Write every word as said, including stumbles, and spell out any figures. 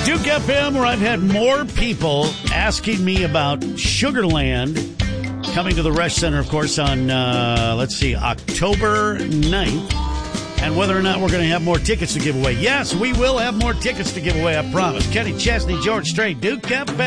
Duke F M, where I've had more people asking me about Sugarland coming to the Resch Center, of course, on, uh, let's see, October ninth, and whether or not we're going to have more tickets to give away. Yes, we will have more tickets to give away, I promise. Kenny Chesney, George Strait, Duke F M.